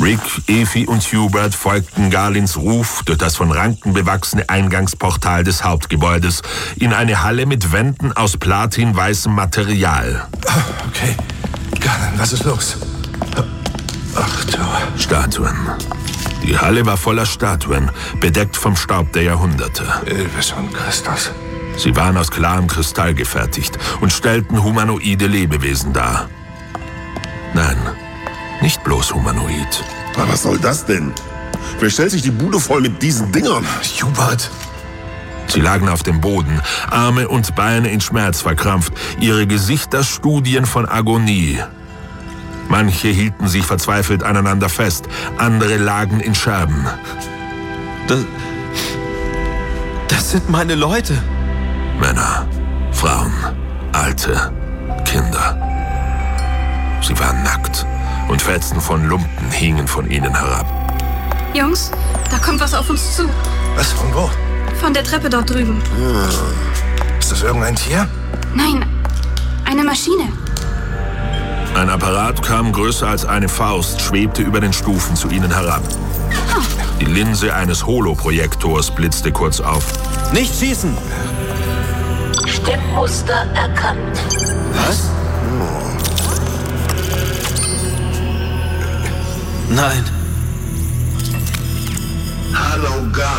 Rick, Efi und Hubert folgten Garlins Ruf durch das von Ranken bewachsene Eingangsportal des Hauptgebäudes in eine Halle mit Wänden aus platinweißem Material. Okay, Garlin, was ist los? Ach du... Statuen. Die Halle war voller Statuen, bedeckt vom Staub der Jahrhunderte. Elvis und Christus. Sie waren aus klarem Kristall gefertigt und stellten humanoide Lebewesen dar. Nein, nicht bloß humanoid. Aber was soll das denn? Wer stellt sich die Bude voll mit diesen Dingern? Hubert. Sie lagen auf dem Boden, Arme und Beine in Schmerz verkrampft, ihre Gesichter Studien von Agonie. Manche hielten sich verzweifelt aneinander fest, andere lagen in Scherben. Das sind meine Leute. Männer, Frauen, Alte, Kinder. Sie waren nackt und Fetzen von Lumpen hingen von ihnen herab. Jungs, da kommt was auf uns zu. Was, von wo? Von der Treppe dort drüben. Ist das irgendein Tier? Nein, eine Maschine. Ein Apparat kam größer als eine Faust, schwebte über den Stufen zu ihnen herab. Die Linse eines Holoprojektors blitzte kurz auf. Nicht schießen! Stimmmuster erkannt. Was? Nein. Hallo, Gar.